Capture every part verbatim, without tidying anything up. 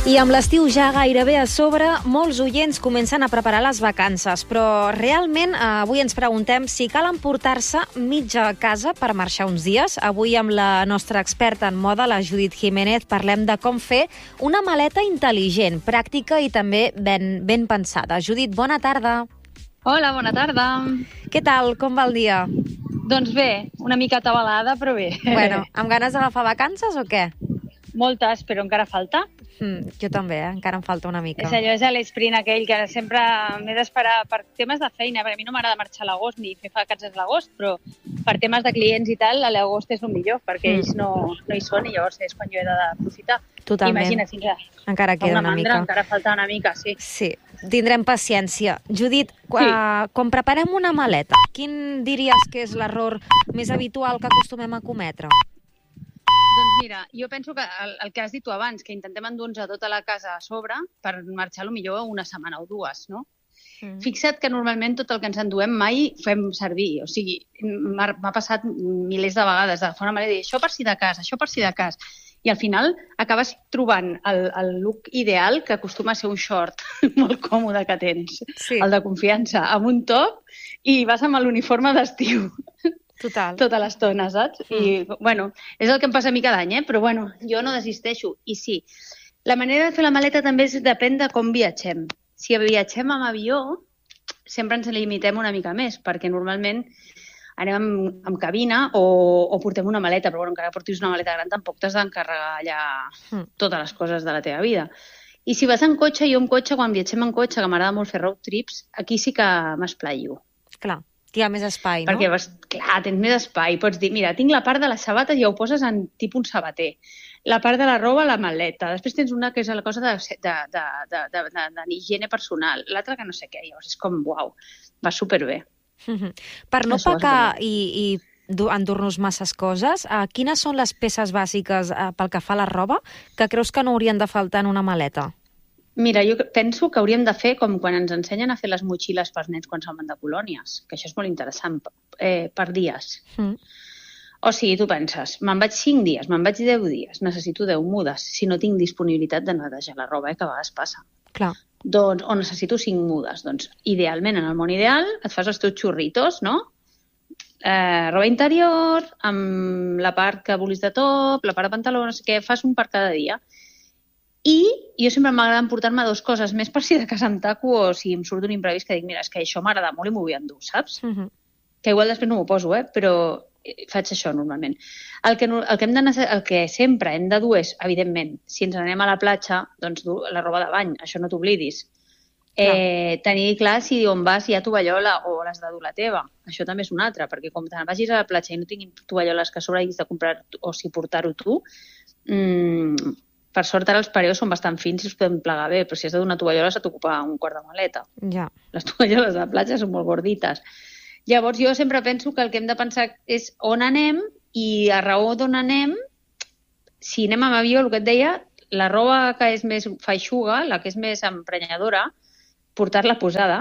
I amb l'estiu ja gairebé a sobre, molts oients comencen a preparar les vacances, però realment avui ens preguntem si cal emportar-se mitja casa per marxar uns dies. Avui amb la nostra experta en moda, la Judit Jiménez, parlem de com fer una maleta intel·ligent, pràctica i també ben, ben pensada. Judit, bona tarda. Hola, bona tarda. Què tal? Com va el dia? Doncs bé, una mica atabalada, però bé. Bueno, amb ganes d'agafar vacances o què? Moltes, però encara falta. Mm, jo també, eh? Encara em falta una mica. És allò, és l'esprint aquell que sempre m'he d'esperar per temes de feina, perquè a mi no m'agrada marxar a l'agost ni fer vacances a l'agost, però per temes de clients i tal, a l'agost és el millor, perquè mm. ells no, no hi són i llavors és quan jo he d'aprofitar. Totalment. Imagina, fins a... Encara queda una, una mandra, mica. Encara falta una mica, sí. Sí, tindrem paciència. Judit, sí. uh, quan preparem una maleta, quin diries que és l'error més habitual que acostumem a cometre? Doncs mira, jo penso que el, el que has dit tu abans, que intentem endur-nos tota la casa a sobre per marxar millor una setmana o dues, no? Mm. Fixa't que normalment tot el que ens enduem mai fem servir. O sigui, m'ha passat milers de vegades d'agafar una maleta i dir això per si de cas, això per si de cas. I al final acabes trobant el, el look ideal, que acostuma a ser un short molt còmode que tens, sí. El de confiança, amb un top, i vas amb l'uniforme d'estiu. Total. Tota l'estona, saps? Mm. I, bueno, és el que em passa a mi cada any, eh? Però, bueno, jo no desisteixo. I sí, la manera de fer la maleta també depèn de com viatgem. Si viatgem amb avió, sempre ens limitem una mica més, perquè normalment anem amb, amb cabina o, o portem una maleta, però, bueno, encara que portis una maleta gran, tampoc t'has d'encarregar allà mm. totes les coses de la teva vida. I si vas en cotxe, jo en cotxe, quan viatgem en cotxe, que m'agrada molt fer road trips, aquí sí que m'esplaio. Clar. Hi ha més espai, no? Perquè, vas, clar, tens més espai. Pots dir, mira, tinc la part de les sabates i ja ho poses en tipus un sabater. La part de la roba, la maleta. Després tens una que és la cosa de, de, de, de, de, de, de higiene personal. L'altra que no sé què. Llavors és com, uau, va superbé. Mm-hmm. Per no Això pecar i, i endur-nos masses coses, eh, quines són les peces bàsiques eh, pel que fa a la roba que creus que no haurien de faltar en una maleta? Mira, jo penso que hauríem de fer com quan ens ensenyen a fer les motxilles pels nens quan se'n van de colònies, que això és molt interessant, eh, per dies. Mm. O sigui, tu penses, me'n vaig cinc dies, me'n vaig deu dies, necessito deu mudes, si no tinc disponibilitat de netejar la roba, eh, que a vegades passa. Clar. Doncs, o necessito cinc mudes. Doncs, idealment, en el món ideal, et fas els teus xurritos, no? Eh, roba interior, amb la part que vulguis de top, la part de pantaló, no sé què, fas un per cada dia. I jo sempre m'agrada emportar-me dues coses, més per si de casa em taco o si em surt un imprevist que dic, mira, és que això m'agrada molt i m'ho vull endur, saps? Uh-huh. Que igual després no m'ho poso, eh? Però faig això normalment. El que, el que, hem de, el que sempre hem de dur és, evidentment, si ens anem a la platja, doncs dur la roba de bany, això no t'oblidis. Eh, tenir clar si on vas hi ha tovallola o l'has de dur la teva. Això també és un altre, perquè com te'n vagis a la platja i no tinguin tovalloles que a sobre hagis de comprar o si portar-ho tu, mmm, per sort ara els pareus són bastant fins i els podem plegar bé, però si has de donar tovallola s'ha d'ocupar un quart de maleta. Ja. Les tovalloles de la platja són molt gordites. Llavors jo sempre penso que el que hem de pensar és on anem i a raó d'on anem, si anem amb avió, el que et deia, la roba que és més feixuga, la que és més emprenyadora, portar-la posada.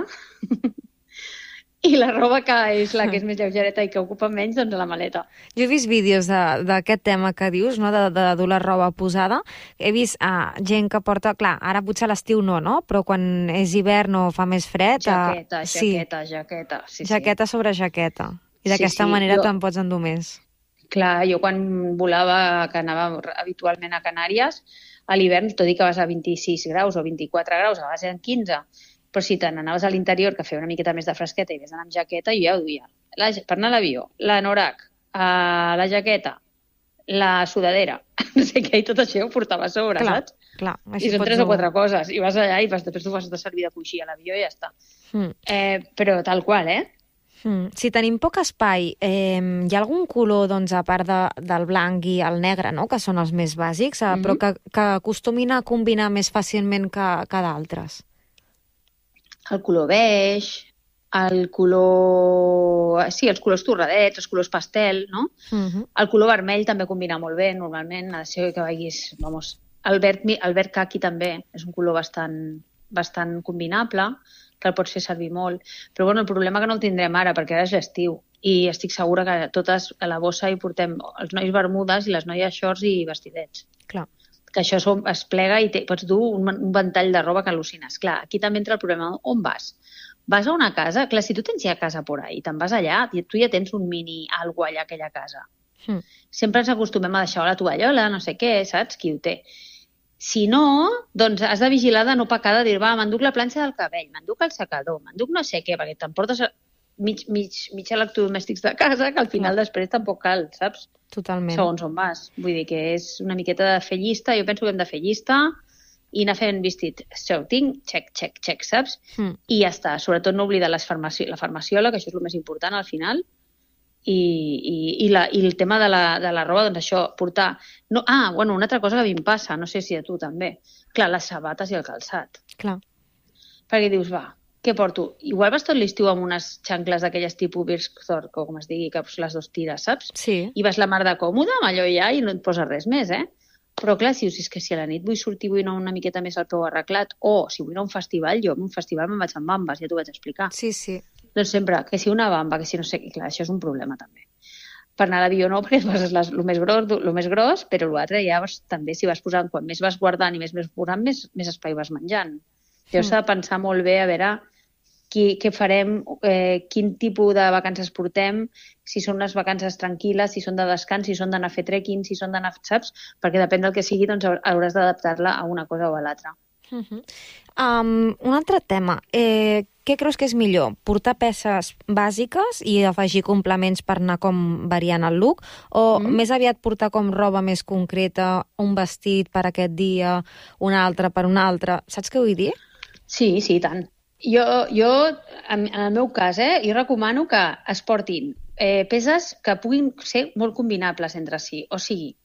I la roba que és la que és més lleugereta i que ocupa menys, doncs a la maleta. Jo he vist vídeos d'aquest tema que dius, no? de, de dur la roba posada. He vist uh, gent que porta... Clar, ara potser a l'estiu no, no? Però quan és hivern o fa més fred... Jaqueta, uh, jaqueta, sí. jaqueta. Sí, jaqueta sí. sobre jaqueta. I d'aquesta sí, sí. manera jo... te'n pots endur més. Clar, jo quan volava, que anava habitualment a Canàries, a l'hivern, tot i que vas a vint-i-sis graus o vint-i-quatre graus, a vegades eren quinze, però si te n'anaves a l'interior, que feia una miqueta més de fresqueta i vés anar amb jaqueta, jo ja ho duia. La, per anar a l'avió, l'anorac, uh, la jaqueta, la sudadera, no sé què, i tot això ho portava a sobre, clar, saps? Clar, I són tres dur... o quatre coses. I vas allà i vas, després tu vas de servir de coixí a l'avió i ja està. Mm. Eh, però tal qual, eh? Mm. Si tenim poc espai, eh, hi ha algun color, doncs, a part de, del blanc i el negre, no?, que són els més bàsics, eh, mm-hmm. però que, que acostumin a combinar més fàcilment que, que d'altres? El color beix, el color... Sí, els colors torradets, els colors pastel, no? Uh-huh. El color vermell també combina molt bé, normalment. Ha de ser que vegis... Vamos, el verd, el verd caqui també és un color bastant, bastant combinable, que el pots fer servir molt. Però bueno, el problema que no el tindrem ara, perquè ara és l'estiu. I estic segura que totes a la bossa hi portem els nois bermudes i les noies shorts i vestidets. Clar. que això es plega i te, pots dur un, un ventall de roba que al·lucines. Clar, aquí també entra el problema. On vas? Vas a una casa? Clar, si tu tens ja casa por ahí, te'n vas allà, tu ja tens un mini algo allà a aquella casa. Mm. Sempre ens acostumem a deixar la tovallola, no sé què, saps? Qui ho té. Si no, doncs has de vigilar de no pecar de dir, va, m'enduc la planxa del cabell, m'enduc el secador, m'enduc no sé què, perquè t'emportes mig, mig, mig electrodomèstics de casa que al final Clar. Després tampoc cal, saps? Totalment. Segons on vas. Vull dir que és una miqueta de fer llista, jo penso que hem de fer llista i anar fent vestit. Això ho tinc, check, check, check, saps? Mm. I ja està. Sobretot no oblidar les farmaci la farmaciola, que això és el més important al final. I, i, i, la, i el tema de la, de la roba, doncs això, portar... No, ah, bueno, una altra cosa que a mi em passa, no sé si a tu també. Clar, les sabates i el calçat. Clar. Perquè dius, va, què porto? Igual vas tot l'estiu amb unes xancles d'aquelles tipus Birchthorpe, o com es digui, que les dos tires, saps? Sí. I vas la mar de còmode amb allò ja i no et poses res més, eh? Però clar, si, si és que si a la nit vull sortir, vull anar una miqueta més al peu arreglat, o si vull anar a un festival, jo a un festival me'n vaig amb bambes, ja t'ho vaig explicar. Sí, sí. Doncs sempre, que si una bamba, que si no sé què, clar, això és un problema també. Per anar a l'avió no, perquè et poses les, el, més gros, el més gros, però l'altre ja vas, també si vas posant, quan més vas guardant i més més posant, més, més espai vas menjant. Jo mm. s'ha de pensar molt bé a veure qui, què farem, eh, quin tipus de vacances portem, si són unes vacances tranquil·les, si són de descans, si són d'anar a fer trekking, si són d'anar, saps? Perquè depèn del que sigui, doncs hauràs d'adaptar-la a una cosa o a l'altra. Uh -huh. um, un altre tema. Eh, què creus que és millor? Portar peces bàsiques i afegir complements per anar com variant el look? O mm. més aviat portar com roba més concreta, un vestit per aquest dia, un altre per un altre? Saps què vull dir? Sí, sí, tant. Jo, jo en, en el meu cas, eh, jo recomano que es portin eh, peces que puguin ser molt combinables entre si. O sigui,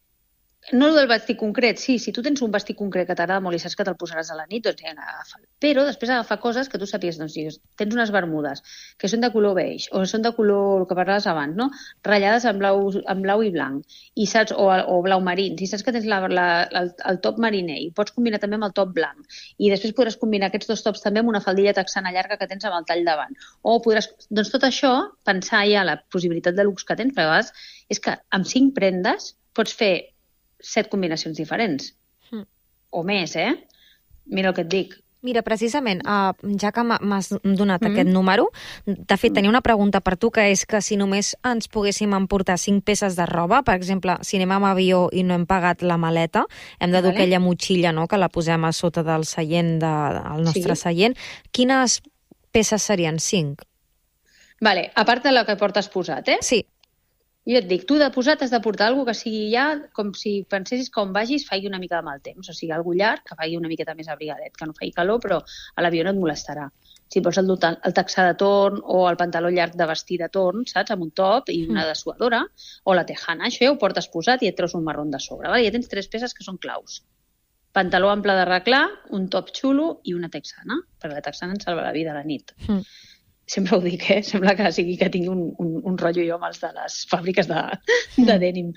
no del vestit concret, sí, si tu tens un vestit concret que t'agrada molt i saps que te'l posaràs a la nit, doncs ja agafa'l. Però després agafa coses que tu sàpies, doncs tens unes bermudes que són de color beige o són de color, el que parlaves abans, no? Ratllades en blau, en blau i blanc, i saps, o, o blau marín. Si saps que tens la, la, el, el top mariner i pots combinar també amb el top blanc, i després podràs combinar aquests dos tops també amb una faldilla texana llarga que tens amb el tall davant. O podràs, doncs tot això, pensar ja la possibilitat de looks que tens, perquè a vegades és que amb cinc prendes pots fer set combinacions diferents. Mm. O més, eh? Mira el que et dic. Mira, precisament, uh, ja que m'has donat mm. aquest número, de fet, tenia una pregunta per tu, que és que si només ens poguéssim emportar cinc peces de roba, per exemple, si anem amb avió i no hem pagat la maleta, hem de dur vale. aquella motxilla, no?, que la posem a sota del seient, de, del nostre sí. seient. Quines peces serien? Cinc? Vale, a part de la que portes posat, eh? Sí. Jo et dic, tu de posat has de portar alguna que sigui ja, com si pensessis que on vagis faci una mica de mal temps, o sigui, algú llarg, que faci una miqueta més abrigadet, que no faci calor, però a l'avió no et molestarà. Si pots el, el texà de torn o el pantaló llarg de vestir de torn, saps, amb un top i una dessuadora, o la tejana, això ja ho portes posat i et treus un marrón de sobre. Vale? Ja tens tres peces que són claus. Pantaló ample de reclar, un top xulo i una texana, perquè la texana ens salva la vida a la nit. Mm. Sempre ho dic, eh? Sembla que sigui que tingui un, un, un rotllo jo amb els de les fàbriques de, de denim.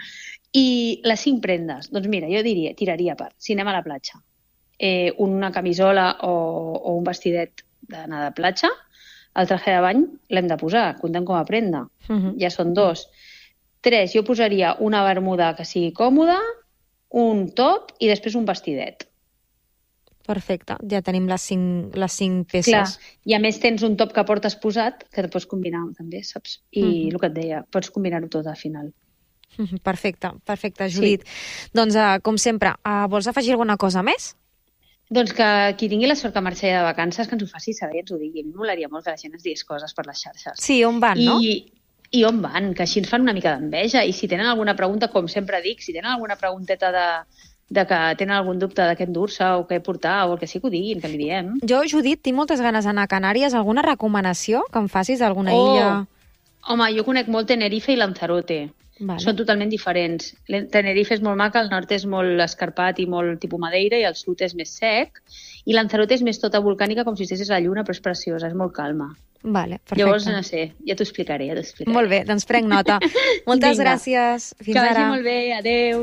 I les cinc prendes, doncs mira, jo diria, tiraria per, si anem a la platja, eh, una camisola o, o un vestidet d'anar de platja, el traje de bany l'hem de posar, comptem com a prenda, uh -huh. ja són dos. Tres, jo posaria una bermuda que sigui còmoda, un top i després un vestidet. Perfecte, ja tenim les cinc, les cinc peces. Clar, i a més tens un top que portes posat que te pots combinar també, saps? I mm-hmm. el que et deia, pots combinar-ho tot al final. Perfecte, perfecte, Judit. Sí. Doncs, uh, com sempre, uh, vols afegir alguna cosa més? Doncs que qui tingui la sort que marxi de vacances, que ens ho faci saber i ens ho digui. A mi m'molaria molt que la gent ens digués coses per les xarxes. Sí, on van, I, no? I on van, que així ens fan una mica d'enveja. I si tenen alguna pregunta, com sempre dic, si tenen alguna pregunteta de... de que tenen algun dubte de què endur-se o què portar o el que sí que ho diguin, que li diem. Jo, Judit, tinc moltes ganes d'anar a Canàries. Alguna recomanació que em facis d'alguna oh, illa? Home, jo conec molt Tenerife i Lanzarote. Vale. Són totalment diferents. Tenerife és molt maca, el nord és molt escarpat i molt tipus Madeira i el sud és més sec. I Lanzarote és més tota volcànica, com si estigués a la lluna, però és preciosa, és molt calma. Vale, perfecte. Llavors, no sé, ja t'ho explicaré, ja t'ho explicaré. Molt bé, doncs prenc nota. Moltes Vinga. gràcies. Fins que ara. Que vagi molt bé, adeu.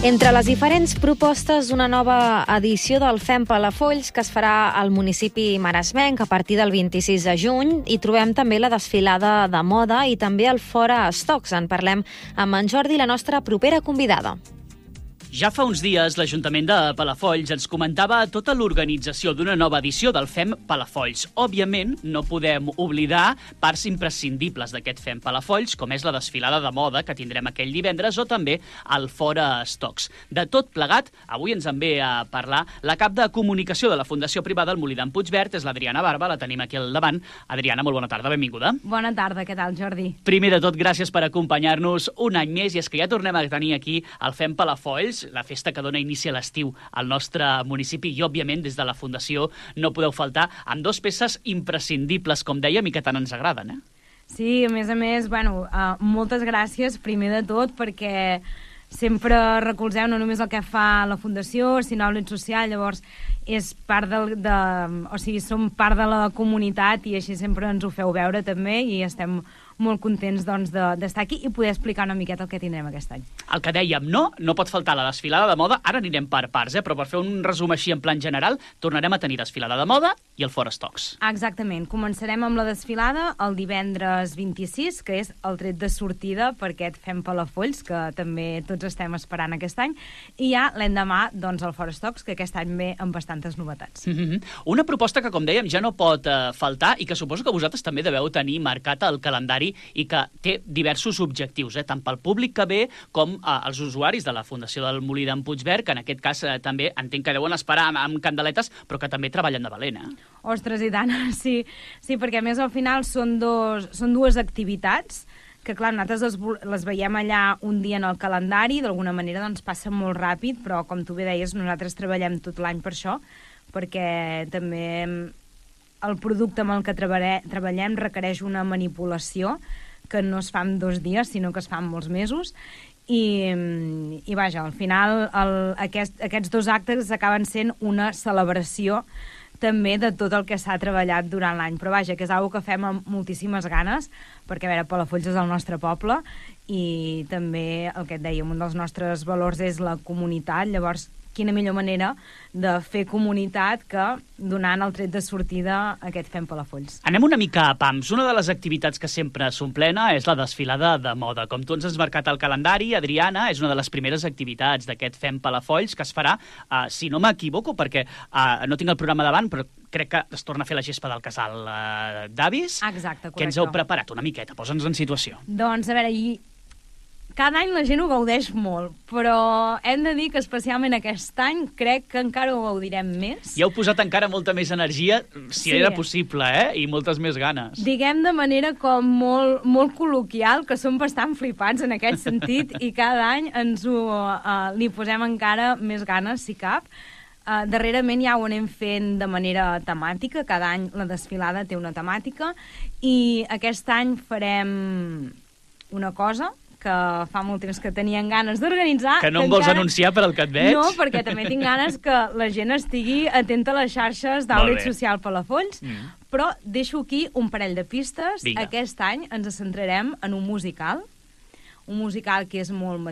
Entre les diferents propostes, una nova edició del Fem Palafolls que es farà al municipi maresmenc a partir del vint-i-sis de juny. Hi trobem també la desfilada de moda i també el Fora Stocks. En parlem amb en Jordi, la nostra propera convidada. Ja fa uns dies, l'Ajuntament de Palafolls ens comentava tota l'organització d'una nova edició del Fem Palafolls. Òbviament, no podem oblidar parts imprescindibles d'aquest Fem Palafolls, com és la desfilada de moda que tindrem aquell divendres o també el Fora Stocks. De tot plegat, avui ens en ve a parlar la cap de comunicació de la Fundació Privada El Molí d'en Puigverd, és l'Adriana Barba, la tenim aquí al davant. Adriana, molt bona tarda, benvinguda. Bona tarda, què tal, Jordi? Primer de tot, gràcies per acompanyar-nos un any més, i és que ja tornem a tenir aquí el Fem Palafolls, la festa que dona inici a l'estiu al nostre municipi, i, òbviament, des de la Fundació no podeu faltar amb dos peces imprescindibles, com dèiem, i que tant ens agraden, eh? Sí, a més a més, bueno, uh, moltes gràcies, primer de tot, perquè sempre recolzeu no només el que fa la Fundació, sinó l'Oblit Social, llavors és part del, de... O sigui, som part de la comunitat i així sempre ens ho feu veure també i estem molt contents doncs, d'estar aquí i poder explicar una miqueta el que tindrem aquest any. El que dèiem, no? No pot faltar la desfilada de moda. Ara anirem per parts, eh? Però per fer un resum així en plan general, tornarem a tenir desfilada de moda i el Fora Stocks. Exactament. Començarem amb la desfilada el divendres vint-i-sis, que és el tret de sortida per aquest Fem Palafolls, que també tots estem esperant aquest any, i ja l'endemà, doncs, el Fora Stocks, que aquest any ve amb bastantes novetats. Mm-hmm. Una proposta que, com dèiem, ja no pot uh, faltar i que suposo que vosaltres també deveu tenir marcat al calendari i que té diversos objectius, eh? Tant pel públic que ve com eh, els usuaris de la Fundació del Molí d'en Puigverd, que en aquest cas eh, també entenc que deuen esperar amb, amb candeletes, però que també treballen de valent, eh? Ostres, i tant, sí, sí, perquè a més al final són, dos, són dues activitats que, clar, nosaltres les, les veiem allà un dia en el calendari, d'alguna manera doncs passa molt ràpid, però com tu bé deies, nosaltres treballem tot l'any per això, perquè també el producte amb el que treballem requereix una manipulació que no es fa en dos dies, sinó que es fa en molts mesos. I, i vaja, al final el, aquest, aquests dos actes acaben sent una celebració també de tot el que s'ha treballat durant l'any. Però vaja, que és una cosa que fem amb moltíssimes ganes, perquè, a veure, Palafolls és el nostre poble i també, el que et dèiem, un dels nostres valors és la comunitat, llavors quina millor manera de fer comunitat que donant el tret de sortida a aquest Fem Palafolls. Anem una mica a pams. Una de les activitats que sempre s'omplena és la desfilada de moda. Com tu ens has marcat al calendari, Adriana, és una de les primeres activitats d'aquest Fem Palafolls que es farà, uh, si no m'equivoco, perquè uh, no tinc el programa davant, però crec que es torna a fer la gespa del casal uh, d'avis. Exacte, correcte. Que ens heu preparat una miqueta, posa'ns en situació. Doncs, a veure, i cada any la gent ho gaudeix molt, però hem de dir que especialment aquest any crec que encara ho gaudirem més. I heu posat encara molta més energia, si sí. era possible, eh? I moltes més ganes. Diguem de manera com molt, molt col·loquial, que som bastant flipats en aquest sentit, i cada any ens ho, uh, li posem encara més ganes, si cap. Uh, darrerament ja ho anem fent de manera temàtica, cada any la desfilada té una temàtica, i aquest any farem una cosa que fa molt temps que tenien ganes d'organitzar. Que no em vols encara anunciar per al que et veig? No, perquè també tinc ganes que la gent estigui atenta a les xarxes d'Oblit Social Palafolls, mm. però deixo aquí un parell de pistes. Vinga. Aquest any ens centrarem en un musical, un musical que és molt